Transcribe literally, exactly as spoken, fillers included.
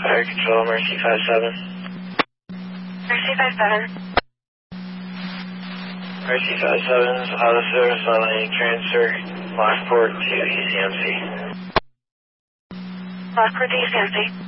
Fire Control, Mercy five seven. Mercy five seven. Mercy five seven, auto service on lane transfer, Lockport to E C M C. Lockport to E C M C.